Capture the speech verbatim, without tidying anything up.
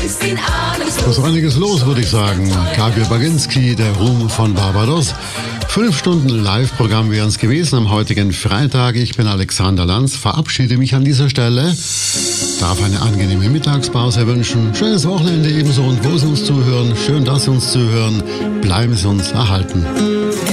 Da ist einiges los, würde ich sagen. Gabriel Baginski, der Ruhm von Barbados. Fünf Stunden Live-Programm wären es gewesen am heutigen Freitag. Ich bin Alexander Lanz, verabschiede mich an dieser Stelle. Darf eine angenehme Mittagspause wünschen. Schönes Wochenende ebenso und wo Sie uns zuhören. Schön, dass Sie uns zuhören. Bleiben Sie uns erhalten.